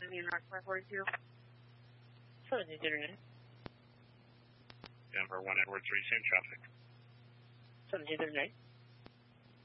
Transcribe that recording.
Indian Rock 542. 7239. Denver 1 Edward 3, same traffic. 7239.